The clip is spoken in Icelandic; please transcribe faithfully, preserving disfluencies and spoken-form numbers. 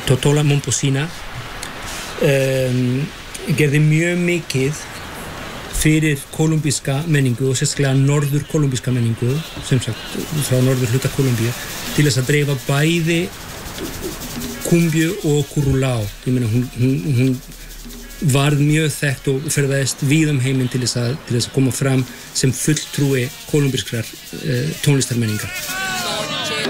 Totola Momposina um, gerði mjög mikið fyrir kólumbíska menningu og sérstaklega norður kólumbíska menningu sem sagt frá norður hluta Kólumbíu til þess að dreifa bæði kumbju og kurulao. Ég meina hún, hún, hún varð mjög þekkt og ferðaðist víð um heiminn til þess að, til þess að koma fram sem fulltrúi kólumbískrar uh, tónlistarmenningar.